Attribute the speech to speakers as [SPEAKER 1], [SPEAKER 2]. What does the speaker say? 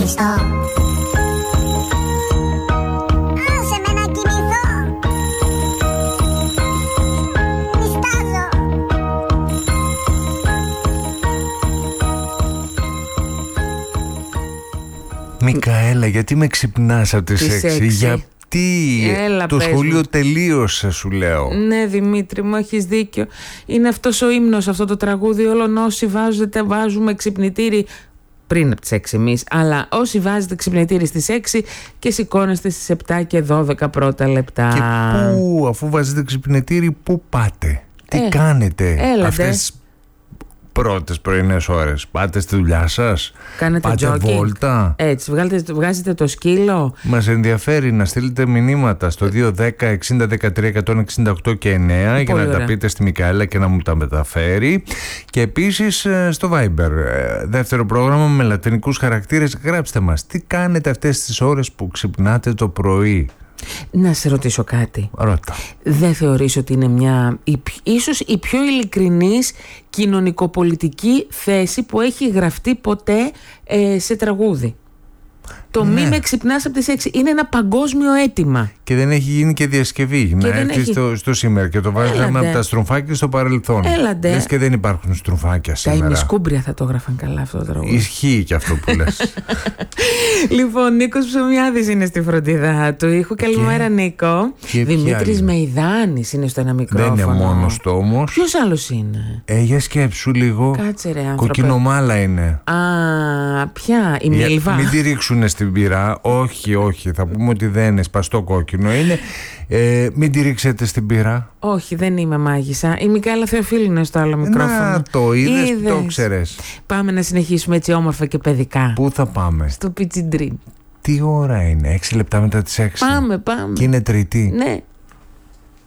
[SPEAKER 1] ξυριστό. Άσε με να κοιμηθώ. Νιστάζω.
[SPEAKER 2] Μικαέλα, γιατί με ξυπνάς από τις 6? Γιατί?
[SPEAKER 3] Έλα,
[SPEAKER 2] το σχολείο μου τελείωσε, σου λέω.
[SPEAKER 3] Ναι, Δημήτρη μου, έχεις δίκιο. Είναι αυτός ο ύμνος, αυτό το τραγούδι. Όλων όσοι βάζουμε ξυπνητήρι πριν από τις 6 εμείς, αλλά όσοι βάζετε ξυπνητήρι στις 6 και σηκώνεστε στις 7 και 12 πρώτα λεπτά.
[SPEAKER 2] Και πού, αφού βάζετε ξυπνητήρι, πού πάτε? Τι κάνετε αυτές τις πρώτες πρωινές ώρες? Πάτε στη δουλειά σας?
[SPEAKER 3] Κάνετε
[SPEAKER 2] πάτε
[SPEAKER 3] jogging?
[SPEAKER 2] βόλτα?
[SPEAKER 3] Έτσι, βγάζετε το σκύλο?
[SPEAKER 2] Μας ενδιαφέρει να στείλετε μηνύματα στο 210-60-13-168 και 9 για να τα πείτε στη Μικαέλα και να μου τα μεταφέρει. Και επίσης στο Viber, δεύτερο πρόγραμμα με λατινικούς χαρακτήρες. Γράψτε μας, τι κάνετε αυτές τις ώρες που ξυπνάτε το πρωί?
[SPEAKER 3] Να σε ρωτήσω κάτι.
[SPEAKER 2] Ρώτα.
[SPEAKER 3] Δεν θεωρείς ότι είναι ίσως η πιο ειλικρινής κοινωνικοπολιτική θέση που έχει γραφτεί ποτέ σε τραγούδι? Το μη με ξυπνάς από τις 6 είναι ένα παγκόσμιο αίτημα. Και
[SPEAKER 2] δεν έχει γίνει και διασκευή. Να έρθει στο σήμερα και το βάζαμε από τα στρομφάκια στο παρελθόν.
[SPEAKER 3] Έλαντε.
[SPEAKER 2] Λες και δεν υπάρχουν στρομφάκια σήμερα.
[SPEAKER 3] Τα ημισκούμπρια θα το έγραφαν καλά αυτό το τραγούδι.
[SPEAKER 2] Ισχύει και αυτό που λες.
[SPEAKER 3] Λοιπόν, Νίκος Ψωμιάδης είναι στη φροντίδα του ήχου. Καλημέρα, Νίκο. Δημήτρης Μεϊδάνης είναι στο ένα μικρόφωνο.
[SPEAKER 2] Δεν είναι μόνος του όμως.
[SPEAKER 3] Ποιος άλλος είναι?
[SPEAKER 2] Για σκέψου λίγο.
[SPEAKER 3] Κάτσε ρε άνθρωπε.
[SPEAKER 2] Κοκκινομάλα είναι.
[SPEAKER 3] Ποια? Η Μίλβα?
[SPEAKER 2] Μην τη ρίξουνε στην πύρα. Όχι, θα πούμε ότι δεν είναι σπαστό κόκκινο. Είναι. Μην τη ρίξετε στην πύρα.
[SPEAKER 3] Όχι, δεν είμαι μάγισσα. Η Μικαέλα Θεοφίλου είναι στο άλλο μικρόφωνο.
[SPEAKER 2] Να το είδες, το ξέρες.
[SPEAKER 3] Πάμε να συνεχίσουμε έτσι όμορφα και παιδικά.
[SPEAKER 2] Πού θα πάμε?
[SPEAKER 3] Στο Pigeon Dream.
[SPEAKER 2] Τι ώρα είναι? 6 λεπτά μετά τις 6.
[SPEAKER 3] Πάμε.
[SPEAKER 2] Και είναι Τρίτη.
[SPEAKER 3] Ναι.